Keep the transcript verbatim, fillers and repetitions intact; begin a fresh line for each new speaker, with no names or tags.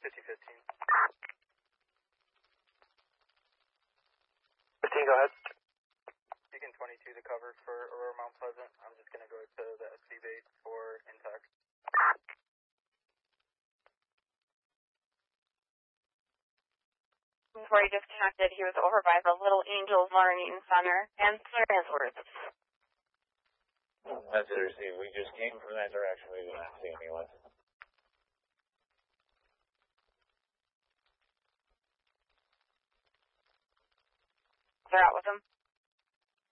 fifty fifteen.
fifteen, go ahead.
Beacon twenty-two to cover for Aurora Mount Pleasant. I'm just going to go to the S C base for intact.
Before he disconnected, he was over by the Little Angels Learning Center. And clear his words.
That's it, received. We just came from that direction. We did not see anyone.
They're out with him.